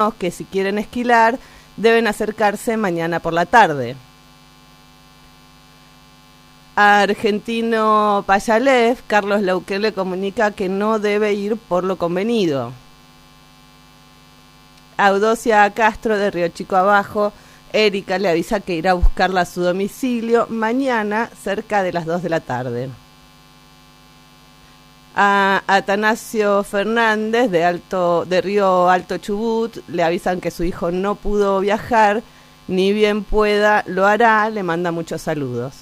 que si quieren esquilar deben acercarse mañana por la tarde. A Argentino Payalev, Carlos Lauquén le comunica que no debe ir por lo convenido. A Eudocia Castro de Río Chico Abajo, Erika le avisa que irá a buscarla a su domicilio mañana cerca de las 2 de la tarde. A Atanasio Fernández de Río Alto Chubut le avisan que su hijo no pudo viajar, ni bien pueda lo hará, le manda muchos saludos.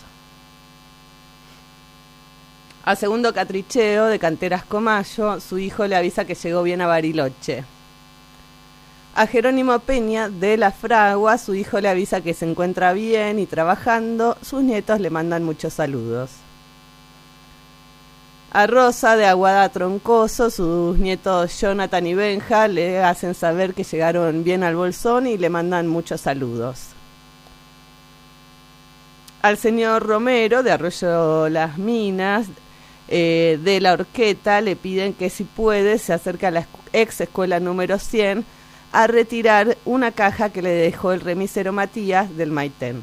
A Segundo Catricheo de Canteras Comayo, su hijo le avisa que llegó bien a Bariloche. A Jerónimo Peña de La Fragua, su hijo le avisa que se encuentra bien y trabajando, sus nietos le mandan muchos saludos. A Rosa de Aguada Troncoso, sus nietos Jonathan y Benja le hacen saber que llegaron bien al Bolsón y le mandan muchos saludos. Al señor Romero de Arroyo Las Minas, de La Horqueta, le piden que si puede se acerque a la ex escuela número 100 a retirar una caja que le dejó el remisero Matías del Maitén.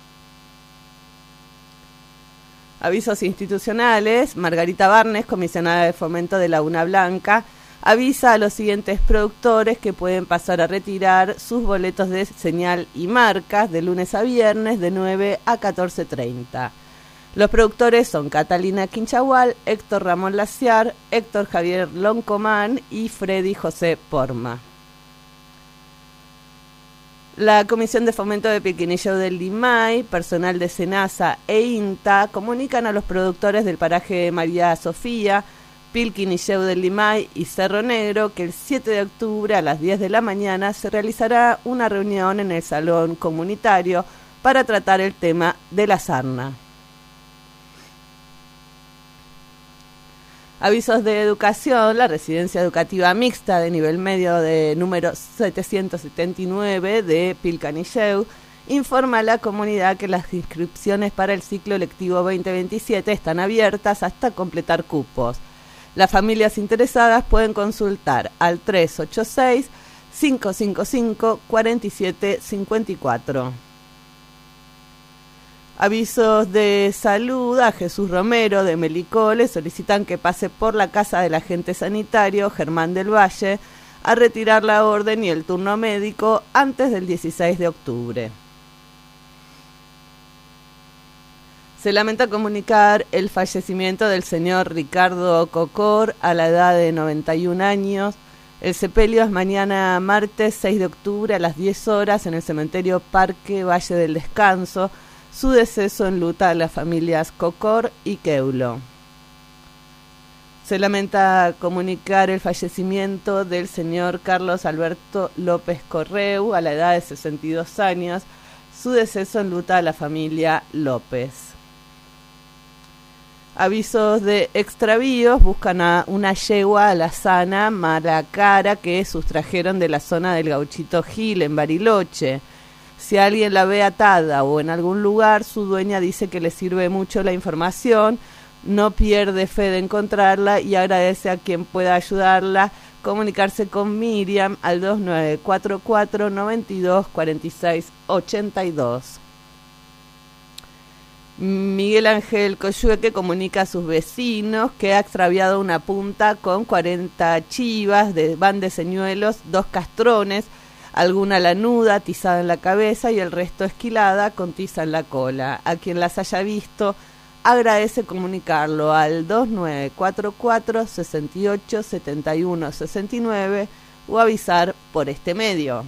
Avisos institucionales. Margarita Barnes, comisionada de fomento de Laguna Blanca, avisa a los siguientes productores que pueden pasar a retirar sus boletos de señal y marcas de lunes a viernes de 9 a 14:30. Los productores son Catalina Quinchahual, Héctor Ramón Laciar, Héctor Javier Loncomán y Freddy José Porma. La Comisión de Fomento de Pilquinilleu del Limay, personal de Senasa e INTA comunican a los productores del paraje María Sofía, Pilquinilleu del Limay y Cerro Negro que el 7 de octubre a las 10 de la mañana se realizará una reunión en el salón comunitario para tratar el tema de la sarna. Avisos de educación. La residencia educativa mixta de nivel medio de número 779 de Pilcanilleu informa a la comunidad que las inscripciones para el ciclo lectivo 2027 están abiertas hasta completar cupos. Las familias interesadas pueden consultar al 386-555-4754. Avisos de salud. A Jesús Romero de Melicó le solicitan que pase por la casa del agente sanitario Germán del Valle a retirar la orden y el turno médico antes del 16 de octubre. Se lamenta comunicar el fallecimiento del señor Ricardo Cocor a la edad de 91 años. El sepelio es mañana martes 6 de octubre a las 10 horas en el cementerio Parque Valle del Descanso. Su deceso enluta a las familias Cocor y Queulo. Se lamenta comunicar el fallecimiento del señor Carlos Alberto López Correu a la edad de 62 años. Su deceso enluta a la familia López. Avisos de extravíos. Buscan a una yegua alazana mala cara que sustrajeron de la zona del Gauchito Gil en Bariloche. Si alguien la ve atada o en algún lugar, su dueña dice que le sirve mucho la información, no pierde fe de encontrarla y agradece a quien pueda ayudarla. Comunicarse con Miriam al 2944 92 46 82. Miguel Ángel Coyhueque comunica a sus vecinos que ha extraviado una punta con 40 chivas, van de señuelos, 2 castrones, alguna lanuda, atizada en la cabeza y el resto esquilada con tiza en la cola. A quien las haya visto, agradece comunicarlo al 2944 68 71 69 o avisar por este medio.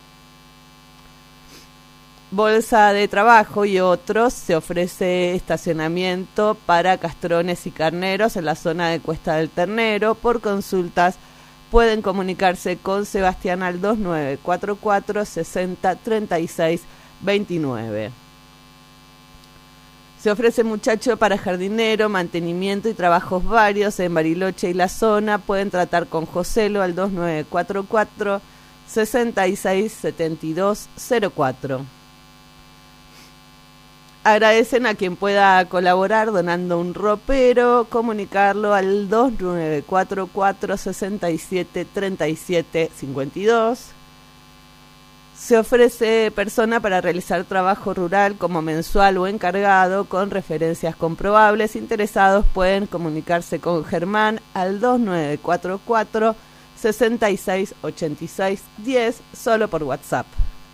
Bolsa de Trabajo y otros se ofrece estacionamiento para castrones y carneros en la zona de Cuesta del Ternero. Por consultas pueden comunicarse con Sebastián al 2944 60 36 29. Se ofrece muchacho para jardinero, mantenimiento y trabajos varios en Bariloche y la zona. Pueden tratar con Joselo al 2944 66 72 04. Agradecen a quien pueda colaborar donando un ropero, comunicarlo al 2944 67 37 52. Se ofrece persona para realizar trabajo rural como mensual o encargado con referencias comprobables. Interesados pueden comunicarse con Germán al 2944 66 86 10 solo por WhatsApp.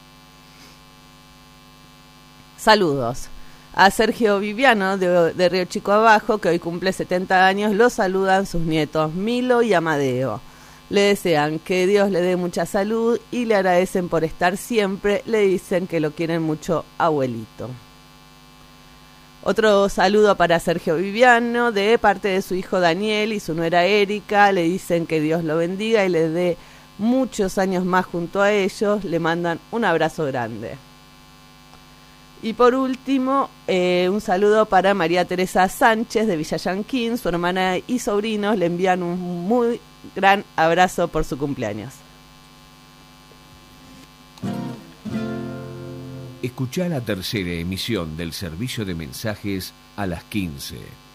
Saludos. A Sergio Viviano de Río Chico Abajo, que hoy cumple 70 años, lo saludan sus nietos Milo y Amadeo. Le desean que Dios le dé mucha salud y le agradecen por estar siempre. Le dicen que lo quieren mucho, abuelito. Otro saludo para Sergio Viviano de parte de su hijo Daniel y su nuera Erika. Le dicen que Dios lo bendiga y le dé muchos años más junto a ellos. Le mandan un abrazo grande. Y por último, un saludo para María Teresa Sánchez de Villa Yanquín. Su hermana y sobrinos le envían un muy gran abrazo por su cumpleaños. Escuchá la tercera emisión del servicio de mensajes a las 15.